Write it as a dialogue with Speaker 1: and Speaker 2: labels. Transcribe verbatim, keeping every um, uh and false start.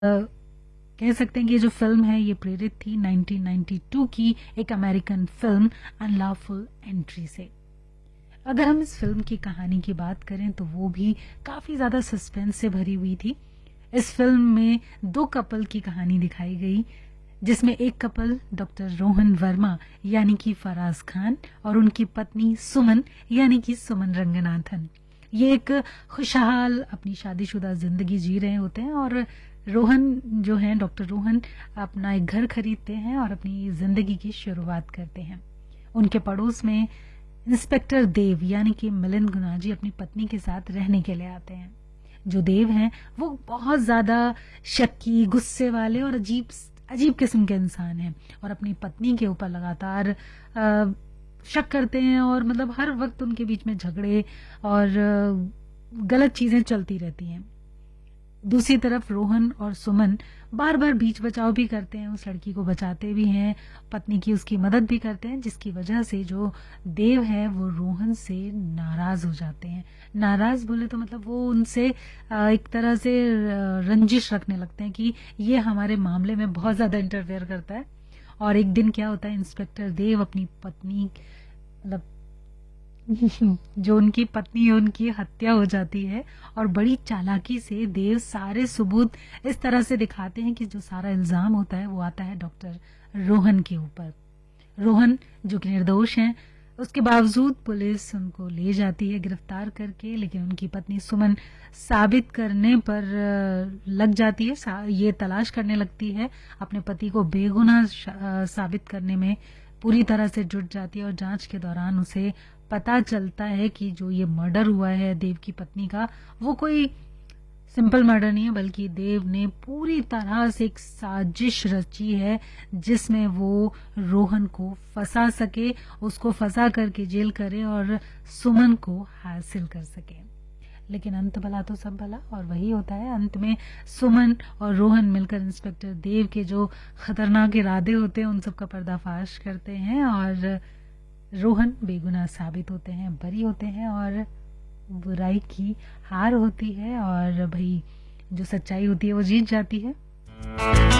Speaker 1: कह सकते हैं कि ये जो फिल्म है ये प्रेरित थी नाइनटीन नाइंटी टू की एक अमेरिकन फिल्म अनलॉफुल एंट्री से। अगर हम इस फिल्म की कहानी की बात करें तो वो भी काफी ज्यादा सस्पेंस से भरी हुई थी। इस फिल्म में दो कपल की कहानी दिखाई गई, जिसमें एक कपल डॉक्टर रोहन वर्मा यानी कि फराज खान और उनकी पत्नी सुमन यानी कि सुमन रंगनाथन, ये एक खुशहाल अपनी शादीशुदा जिंदगी जी रहे होते हैं और रोहन जो है डॉक्टर रोहन अपना एक घर खरीदते हैं और अपनी जिंदगी की शुरुआत करते हैं। उनके पड़ोस में इंस्पेक्टर देव यानी कि मिलिंद गुनाजी अपनी पत्नी के साथ रहने के लिए आते हैं। जो देव हैं वो बहुत ज्यादा शक्की, गुस्से वाले और अजीब अजीब किस्म के इंसान हैं और अपनी पत्नी के ऊपर लगातार आ, शक करते हैं और मतलब हर वक्त उनके बीच में झगड़े और गलत चीजें चलती रहती हैं। दूसरी तरफ रोहन और सुमन बार बार बीच बचाव भी करते हैं, उस लड़की को बचाते भी हैं, पत्नी की उसकी मदद भी करते हैं, जिसकी वजह से जो देव है वो रोहन से नाराज हो जाते हैं। नाराज बोले तो मतलब वो उनसे एक तरह से रंजिश रखने लगते हैं कि ये हमारे मामले में बहुत ज्यादा इंटरफेयर करता है। और एक दिन क्या होता है, इंस्पेक्टर देव अपनी पत्नी मतलब जो उनकी पत्नी है उनकी हत्या हो जाती है और बड़ी चालाकी से देव सारे सबूत इस तरह से दिखाते हैं कि जो सारा इल्जाम होता है वो आता है डॉक्टर रोहन के ऊपर। रोहन जो कि निर्दोष हैं, उसके बावजूद पुलिस उनको ले जाती है गिरफ्तार करके, लेकिन उनकी पत्नी सुमन साबित करने पर लग जाती है, ये तलाश करने लगती है, अपने पति को बेगुनाह साबित करने में पूरी तरह से जुट जाती है और जांच के दौरान उसे पता चलता है कि जो ये मर्डर हुआ है देव की पत्नी का वो कोई सिंपल मर्डर नहीं है, बल्कि देव ने पूरी तरह से एक साजिश रची है जिसमें वो रोहन को फंसा सके, उसको फंसा करके जेल करे और सुमन को हासिल कर सके। लेकिन अंत भला तो सब भला, और वही होता है। अंत में सुमन और रोहन मिलकर इंस्पेक्टर देव के जो खतरनाक इरादे होते हैं उन सब का पर्दाफाश करते हैं और रोहन बेगुनाह साबित होते हैं, बरी होते हैं और बुराई की हार होती है और भाई जो सच्चाई होती है वो जीत जाती है।